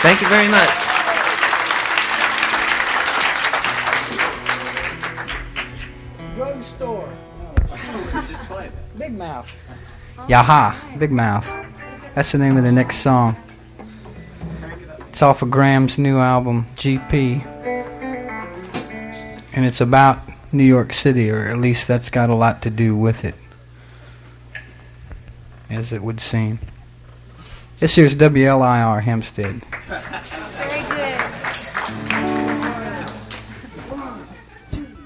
Thank you very much. Drugstore. Big Mouth. Yaha, Big Mouth. That's the name of the next song. It's off of Graham's new album, GP. And it's about New York City, or at least that's got a lot to do with it, as it would seem. This here's WLIR Hempstead. Very good.